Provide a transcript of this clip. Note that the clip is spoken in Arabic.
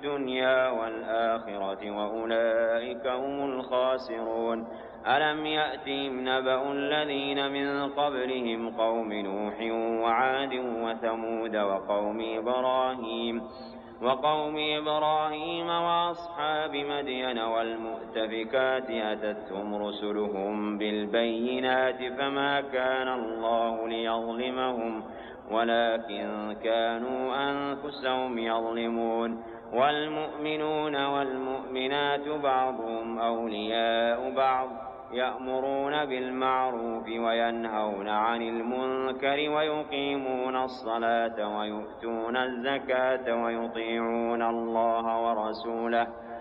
الدنيا والآخرة وأولئك هم الخاسرون. ألم يأتهم نبأ الذين من قبلهم قوم نوح وعاد وثمود وقوم إبراهيم وأصحاب مدين والمؤتفكات أتتهم رسلهم بالبينات فما كان الله ليظلمهم ولكن كانوا أنفسهم يظلمون. والمؤمنون والمؤمنات بعضهم أولياء بعض يأمرون بالمعروف وينهون عن المنكر ويقيمون الصلاة ويؤتون الزكاة ويطيعون الله ورسوله